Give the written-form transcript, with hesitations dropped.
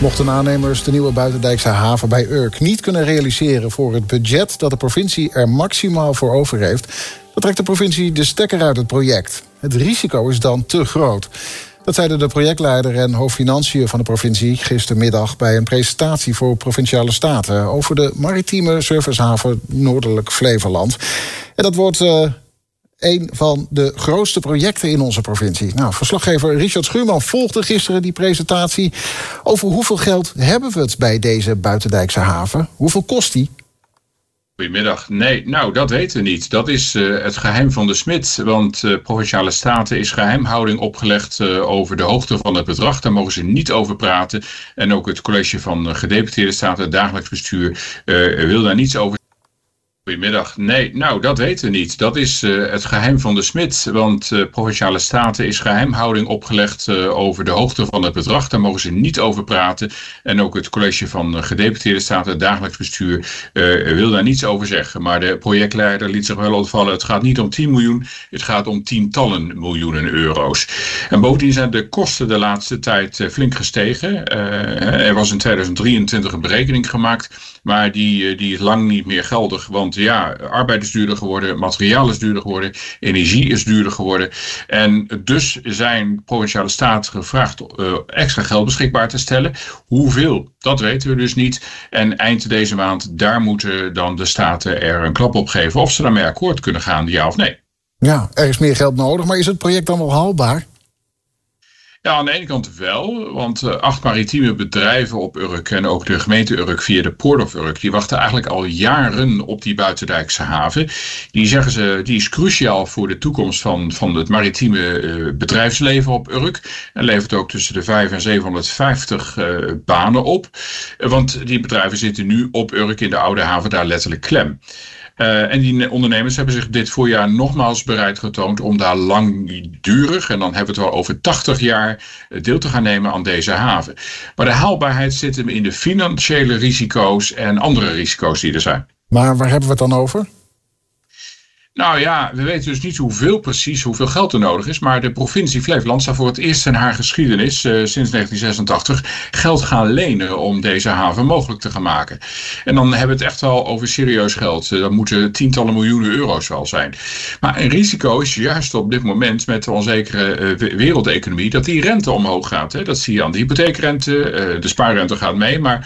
Mochten aannemers de nieuwe Buitendijkse haven bij Urk niet kunnen realiseren voor het budget dat de provincie er maximaal voor over heeft, dan trekt de provincie de stekker uit het project. Het risico is dan te groot. Dat zeiden de projectleider en hoofdfinanciën van de provincie gistermiddag bij een presentatie voor Provinciale Staten over de maritieme servicehaven Noordelijk Flevoland. En dat wordt een van de grootste projecten in onze provincie. Nou, verslaggever Richard Schuurman volgde gisteren die presentatie. Over hoeveel geld hebben we het bij deze Buitendijkse haven? Hoeveel kost die? Goedemiddag. Nee, dat weten we niet. Dat is het geheim van de smid. Want Provinciale Staten is geheimhouding opgelegd over de hoogte van het bedrag. Daar mogen ze niet over praten. En ook het college van gedeputeerde staten, het dagelijks bestuur, wil daar niets over. Goedemiddag. Nee, dat weten we niet. Dat is het geheim van de smid. Want Provinciale Staten is geheimhouding opgelegd over de hoogte van het bedrag. Daar mogen ze niet over praten. En ook het college van gedeputeerde staten, het dagelijks bestuur, wil daar niets over zeggen. Maar de projectleider liet zich wel ontvallen. Het gaat niet om 10 miljoen. Het gaat om tientallen miljoenen euro's. En bovendien zijn de kosten de laatste tijd flink gestegen. Er was in 2023 een berekening gemaakt. Maar die is lang niet meer geldig. Want arbeid is duurder geworden, materiaal is duurder geworden, energie is duurder geworden. En dus zijn Provinciale Staten gevraagd extra geld beschikbaar te stellen. Hoeveel? Dat weten we dus niet. En eind deze maand, daar moeten dan de staten er een klap op geven of ze daarmee akkoord kunnen gaan, ja of nee. Ja, er is meer geld nodig, maar is het project dan wel haalbaar? Ja, aan de ene kant wel, want 8 maritieme bedrijven op Urk en ook de gemeente Urk via de Port of Urk, die wachten eigenlijk al jaren op die Buitendijkse haven. Die zeggen ze, die is cruciaal voor de toekomst van het maritieme bedrijfsleven op Urk. En levert ook tussen de 500 en 750 banen op. Want die bedrijven zitten nu op Urk in de oude haven daar letterlijk klem. En die ondernemers hebben zich dit voorjaar nogmaals bereid getoond om daar langdurig, en dan hebben we het wel over 80 jaar, deel te gaan nemen aan deze haven. Maar de haalbaarheid zit hem in de financiële risico's en andere risico's die er zijn. Maar waar hebben we het dan over? Nou ja, we weten dus niet hoeveel geld er nodig is. Maar de provincie Flevoland zou voor het eerst in haar geschiedenis, sinds 1986, geld gaan lenen om deze haven mogelijk te gaan maken. En dan hebben we het echt wel over serieus geld. Dat moeten tientallen miljoenen euro's wel zijn. Maar een risico is juist op dit moment met de onzekere wereldeconomie dat die rente omhoog gaat. Hè. Dat zie je aan de hypotheekrente. De spaarrente gaat mee, maar